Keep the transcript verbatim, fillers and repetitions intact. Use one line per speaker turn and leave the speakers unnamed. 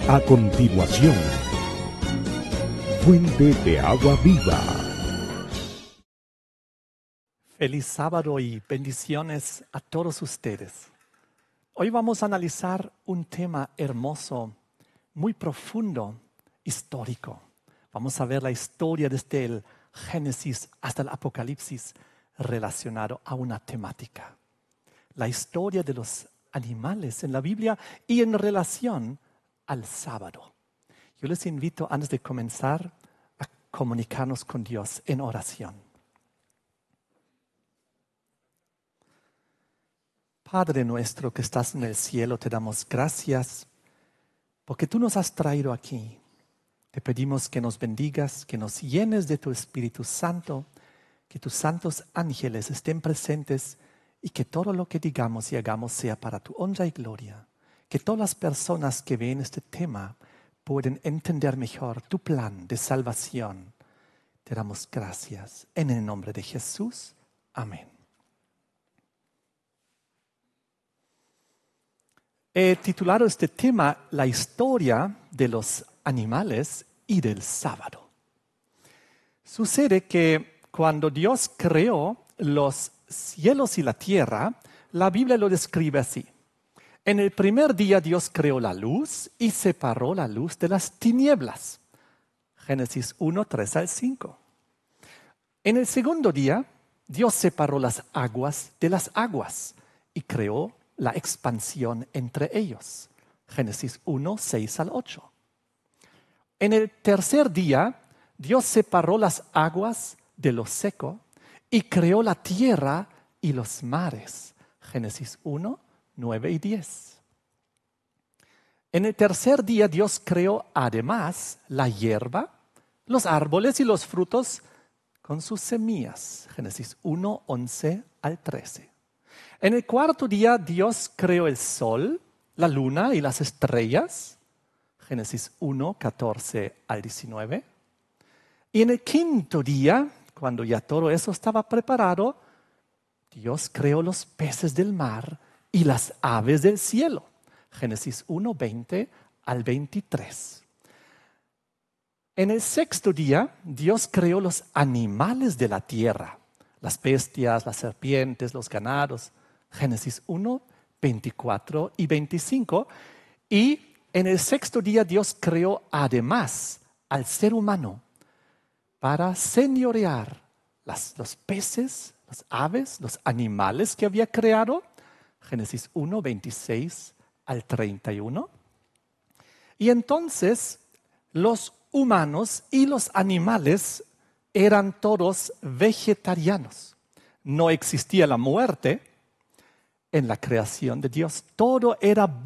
A continuación, Fuente de Agua Viva.
Feliz sábado y bendiciones a todos ustedes. Hoy vamos a analizar un tema hermoso, muy profundo, histórico. Vamos a ver la historia desde el Génesis hasta el Apocalipsis relacionado a una temática. La historia de los animales en la Biblia y en relación al sábado. Yo les invito, antes de comenzar, a comunicarnos con Dios en oración. Padre nuestro que estás en el cielo, te damos gracias porque tú nos has traído aquí. Te pedimos que nos bendigas, que nos llenes de tu Espíritu Santo, que tus santos ángeles estén presentes y que todo lo que digamos y hagamos sea para tu honra y gloria. Que todas las personas que ven este tema puedan entender mejor tu plan de salvación. Te damos gracias. En el nombre de Jesús. Amén. He titulado este tema La historia de los animales y del sábado. Sucede que cuando Dios creó los cielos y la tierra, la Biblia lo describe así. En el primer día Dios creó la luz y separó la luz de las tinieblas. Génesis uno, tres al cinco. En el segundo día Dios separó las aguas de las aguas y creó la expansión entre ellos. Génesis uno, seis al ocho. En el tercer día Dios separó las aguas de lo seco y creó la tierra y los mares. Génesis uno, nueve y diez. En el tercer día Dios creó además la hierba, los árboles y los frutos con sus semillas. Génesis uno, once al trece. En el cuarto día Dios creó el sol, la luna y las estrellas. Génesis uno, catorce al diecinueve. Y en el quinto día, cuando ya todo eso estaba preparado, Dios creó los peces del mar y las aves del cielo. Génesis uno, veinte al veintitrés. En el sexto día, Dios creó los animales de la tierra, las bestias, las serpientes, los ganados. Génesis uno, veinticuatro y veinticinco. Y en el sexto día Dios creó además al ser humano para señorear las, los peces, las aves, los animales que había creado. Génesis uno, veintiséis al treinta y uno. Y entonces los humanos y los animales eran todos vegetarianos. No existía la muerte en la creación de Dios. Todo era